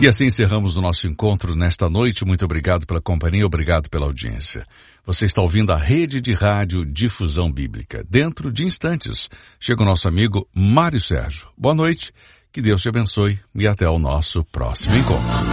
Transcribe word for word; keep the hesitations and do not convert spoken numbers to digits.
E assim encerramos o nosso encontro nesta noite. Muito obrigado pela companhia, obrigado pela audiência. Você está ouvindo a Rede de Rádio Difusão Bíblica. Dentro de instantes, chega o nosso amigo Mário Sérgio. Boa noite, que Deus te abençoe e até o nosso próximo encontro.